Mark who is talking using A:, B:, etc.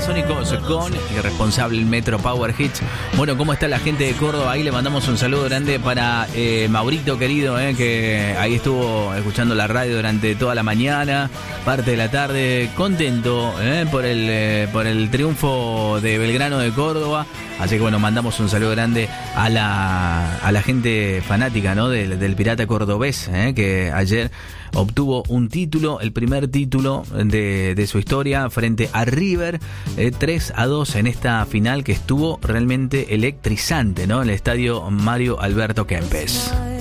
A: Babasónicos con Irresponsable Metro Power Hits. Bueno, ¿cómo está la gente de Córdoba? Ahí le mandamos un saludo grande para Maurito querido, que ahí estuvo escuchando la radio durante toda la mañana, parte de la tarde, contento por el triunfo de Belgrano de Córdoba. Así que bueno, mandamos un saludo grande a la gente fanática, ¿no? del Pirata Cordobés, que ayer obtuvo un título, el primer título de su historia frente a River, 3-2 en esta final que estuvo realmente electrizante, ¿no? En el estadio Mario Alberto Kempes.